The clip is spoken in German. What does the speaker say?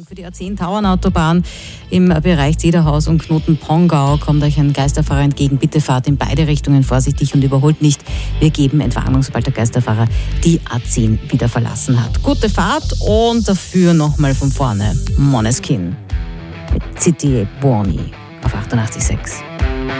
Für die A10-Tauernautobahn im Bereich Zederhaus und Knoten-Pongau kommt euch ein Geisterfahrer entgegen. Bitte fahrt in beide Richtungen vorsichtig und überholt nicht. Wir geben Entwarnung, sobald der Geisterfahrer die A10 wieder verlassen hat. Gute Fahrt und dafür nochmal von vorne Måneskin mit City Buoni auf 88,6.